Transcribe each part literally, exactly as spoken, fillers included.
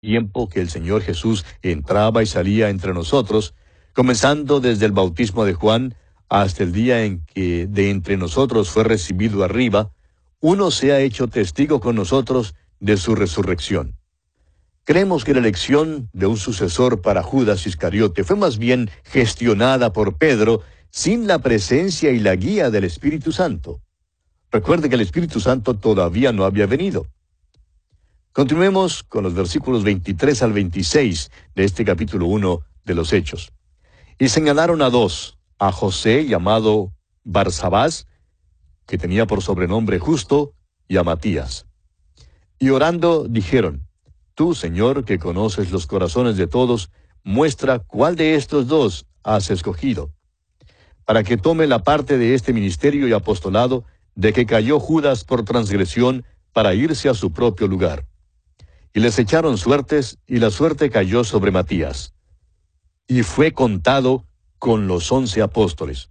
tiempo que el Señor Jesús entraba y salía entre nosotros, comenzando desde el bautismo de Juan hasta el día en que de entre nosotros fue recibido arriba, uno se ha hecho testigo con nosotros de su resurrección. Creemos que la elección de un sucesor para Judas Iscariote fue más bien gestionada por Pedro sin la presencia y la guía del Espíritu Santo. Recuerde que el Espíritu Santo todavía no había venido. Continuemos con los versículos veintitrés al veintiséis de este capítulo uno de los Hechos. Y señalaron a dos, a José, llamado Barsabás, que tenía por sobrenombre Justo, y a Matías. Y orando dijeron: Tú, Señor, que conoces los corazones de todos, muestra cuál de estos dos has escogido, para que tome la parte de este ministerio y apostolado de que cayó Judas por transgresión para irse a su propio lugar. Y les echaron suertes, y la suerte cayó sobre Matías. Y fue contado con los once apóstoles.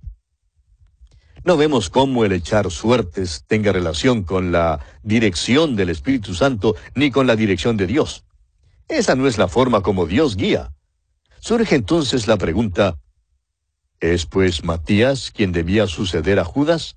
No vemos cómo el echar suertes tenga relación con la dirección del Espíritu Santo, ni con la dirección de Dios. Esa no es la forma como Dios guía. Surge entonces la pregunta: ¿es pues Matías quien debía suceder a Judas?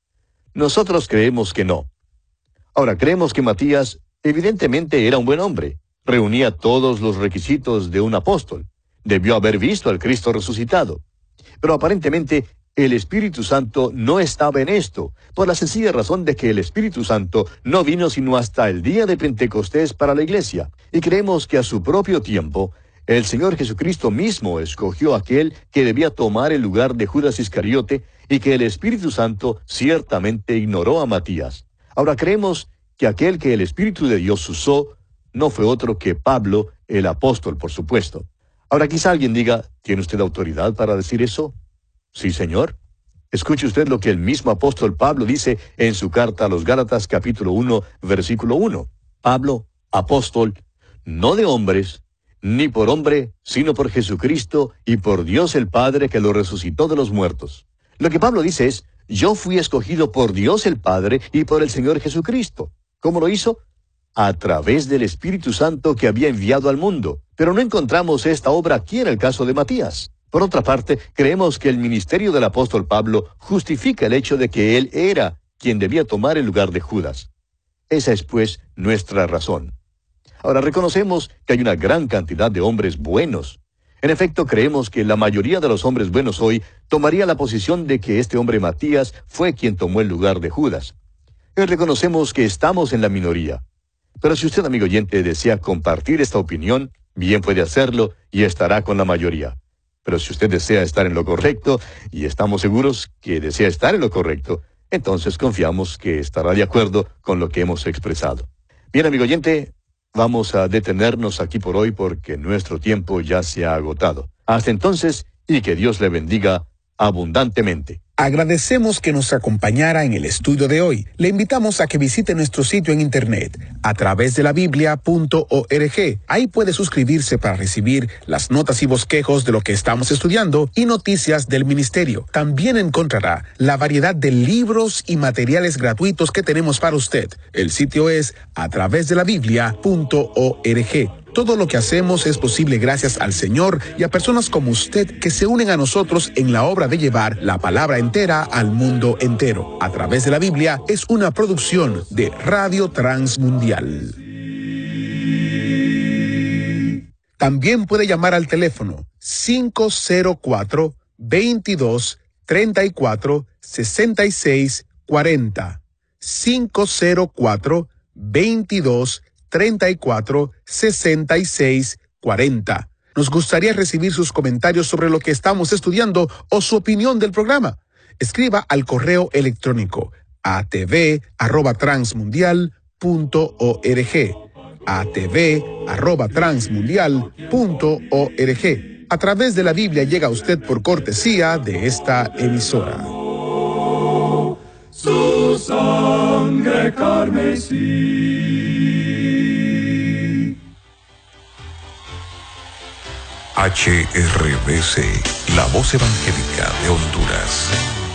Nosotros creemos que no. Ahora, creemos que Matías evidentemente era un buen hombre. Reunía todos los requisitos de un apóstol. Debió haber visto al Cristo resucitado. Pero aparentemente el Espíritu Santo no estaba en esto, por la sencilla razón de que el Espíritu Santo no vino sino hasta el día de Pentecostés para la iglesia. Y creemos que a su propio tiempo, el Señor Jesucristo mismo escogió a aquel que debía tomar el lugar de Judas Iscariote, y que el Espíritu Santo ciertamente ignoró a Matías. Ahora creemos que aquel que el Espíritu de Dios usó no fue otro que Pablo, el apóstol, por supuesto. Ahora quizá alguien diga: ¿tiene usted autoridad para decir eso? Sí, Señor. Escuche usted lo que el mismo apóstol Pablo dice en su carta a los Gálatas capítulo uno, versículo uno. Pablo, apóstol, no de hombres, ni por hombre, sino por Jesucristo y por Dios el Padre que lo resucitó de los muertos. Lo que Pablo dice es: yo fui escogido por Dios el Padre y por el Señor Jesucristo. ¿Cómo lo hizo? A través del Espíritu Santo que había enviado al mundo. Pero no encontramos esta obra aquí en el caso de Matías. Por otra parte, creemos que el ministerio del apóstol Pablo justifica el hecho de que él era quien debía tomar el lugar de Judas. Esa es, pues, nuestra razón. Ahora, reconocemos que hay una gran cantidad de hombres buenos. En efecto, creemos que la mayoría de los hombres buenos hoy tomaría la posición de que este hombre Matías fue quien tomó el lugar de Judas. Y reconocemos que estamos en la minoría. Pero si usted, amigo oyente, desea compartir esta opinión, bien puede hacerlo y estará con la mayoría. Pero si usted desea estar en lo correcto, y estamos seguros que desea estar en lo correcto, entonces confiamos que estará de acuerdo con lo que hemos expresado. Bien, amigo oyente, vamos a detenernos aquí por hoy porque nuestro tiempo ya se ha agotado. Hasta entonces, y que Dios le bendiga abundantemente. Agradecemos que nos acompañara en el estudio de hoy. Le invitamos a que visite nuestro sitio en internet a través de la biblia punto org. Ahí puede suscribirse para recibir las notas y bosquejos de lo que estamos estudiando y noticias del ministerio. También encontrará la variedad de libros y materiales gratuitos que tenemos para usted. El sitio es a través de la biblia punto org. Todo lo que hacemos es posible gracias al Señor y a personas como usted que se unen a nosotros en la obra de llevar la palabra entera al mundo entero. A través de la Biblia es una producción de Radio Transmundial. También puede llamar al teléfono cinco cero cuatro, veintidós, treinta y cuatro, sesenta y seis, cuarenta. cinco cero cuatro, veintidós, treinta y cuatro, sesenta y seis, cuarenta. Nos gustaría recibir sus comentarios sobre lo que estamos estudiando o su opinión del programa. Escriba al correo electrónico a t v arroba transmundial punto org. a t v arroba transmundial punto org. A través de la Biblia llega a usted por cortesía de esta emisora. Su sangre carmesí. H R V C, la voz evangélica de Honduras.